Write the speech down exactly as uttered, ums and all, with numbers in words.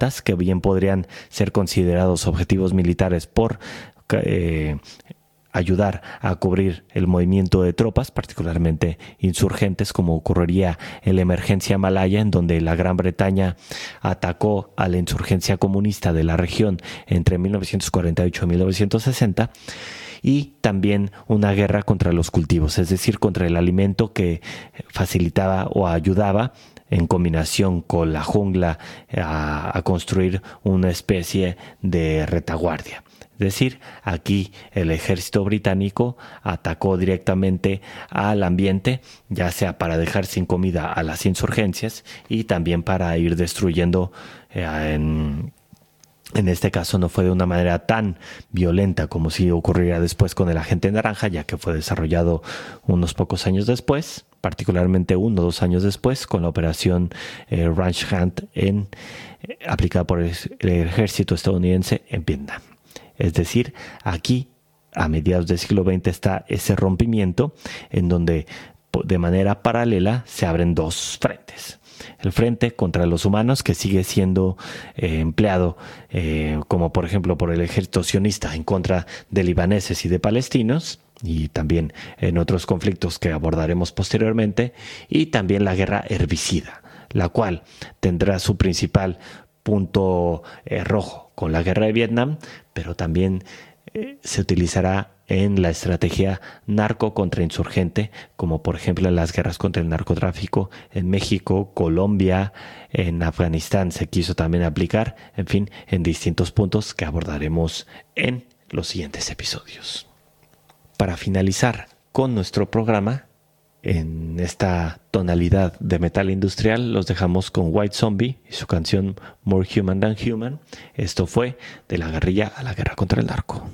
que bien podrían ser considerados objetivos militares por eh, ayudar a cubrir el movimiento de tropas, particularmente insurgentes, como ocurriría en la emergencia malaya, en donde la Gran Bretaña atacó a la insurgencia comunista de la región entre mil novecientos cuarenta y ocho y mil novecientos sesenta, y también una guerra contra los cultivos, es decir, contra el alimento que facilitaba o ayudaba en combinación con la jungla a, a construir una especie de retaguardia. Es decir, aquí el ejército británico atacó directamente al ambiente, ya sea para dejar sin comida a las insurgencias y también para ir destruyendo, eh, en, en este caso no fue de una manera tan violenta como si ocurriera después con el Agente Naranja, ya que fue desarrollado unos pocos años después, particularmente uno o dos años después, con la operación eh, Ranch Hand en, eh, aplicada por el, el ejército estadounidense en Vietnam. Es decir, aquí a mediados del siglo veinte está ese rompimiento en donde de manera paralela se abren dos frentes. El frente contra los humanos, que sigue siendo eh, empleado eh, como por ejemplo por el ejército sionista en contra de libaneses y de palestinos, y también en otros conflictos que abordaremos posteriormente, y también la guerra herbicida, la cual tendrá su principal punto eh, rojo con la guerra de Vietnam, pero también eh, se utilizará en la estrategia narco contra insurgente, como por ejemplo en las guerras contra el narcotráfico en México, Colombia, en Afganistán se quiso también aplicar, en fin, en distintos puntos que abordaremos en los siguientes episodios. Para finalizar con nuestro programa, en esta tonalidad de metal industrial, los dejamos con White Zombie y su canción More Human Than Human. Esto fue De la guerrilla a la guerra contra el narco.